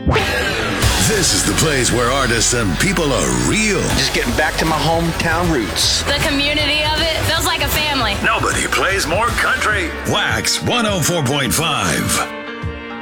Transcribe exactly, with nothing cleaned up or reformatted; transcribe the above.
This is the place where artists and people are real. Just getting back to my hometown roots. The community of it feels like a family. Nobody plays more country. Wax one oh four point five.